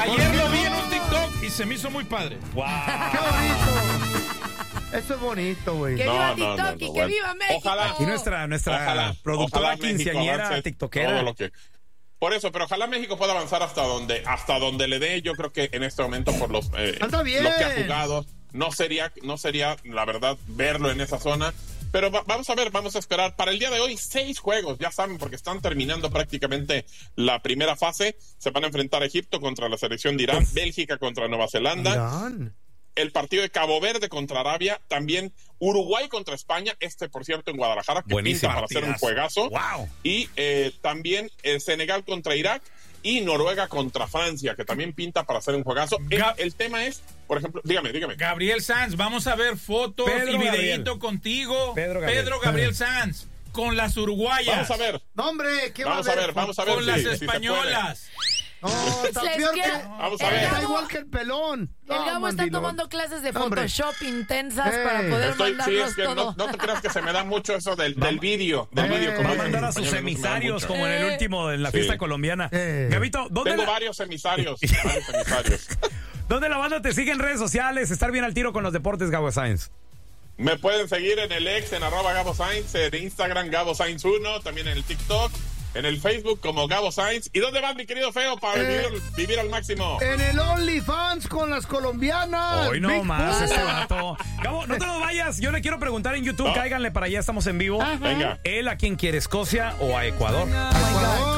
Ayer lo vi en un TikTok y se me hizo muy padre. ¡Wow! ¡Qué bonito! Eso es bonito, güey. Que viva TikTok y que bueno. viva México. Ojalá. Y nuestra productora ojalá México quinceañera, avance tiktokera. todo lo que... Por eso, pero ojalá México pueda avanzar hasta donde le dé. Yo creo que en este momento, por los Anda bien. lo que ha jugado, no sería, la verdad, verlo en esa zona. Pero vamos a ver, vamos a esperar. Para el día de hoy, 6 juegos, ya saben, porque están terminando prácticamente la primera fase. Se van a enfrentar Egipto contra la selección de Irán, Bélgica contra Nueva Zelanda. Irán. El partido de Cabo Verde contra Arabia, también Uruguay contra España, por cierto, en Guadalajara, que Buenísimo. pinta para hacer un juegazo. ¡Wow! Y también Senegal contra Irak y Noruega contra Francia, que también pinta para hacer un juegazo. El tema es, por ejemplo, dígame. Gabriel Sanz, vamos a ver fotos Pedro y Gabriel. videíto contigo. Pedro Gabriel. Sanz, con las uruguayas. Vamos a ver. No, hombre, ¿qué Vamos va a ver. Con las si se españolas. No, está Les peor queda- que... Vamos a ver. Está igual que el pelón. El Gabo está tomando clases de Hombre. Photoshop intensas para poder Sí, mandarnos es que todo. no te creas que se me da mucho eso del vídeo. Del vídeo, Va como a dicen mandar a mis sus compañeros, no se me da emisarios mucho. como en el último, en la Sí. fiesta colombiana. Gabito, Tengo varios emisarios. ¿dónde la banda te sigue en redes sociales? Estar bien al tiro con los deportes, Gabo Sainz. Me pueden seguir en el X, en @Gabo Sainz, en Instagram Gabo Sainz 1, también en el TikTok, en el Facebook como Gabo Sainz. ¿Y dónde vas, mi querido Feo, para vivir al máximo? En el OnlyFans con las colombianas. Hoy no Big más Bull. ese vato. Gabo, no te lo vayas. Yo le quiero preguntar en YouTube. No. Cáiganle para allá, estamos en vivo. Venga. ¿Él a quién quiere, Escocia o a Ecuador? Ecuador.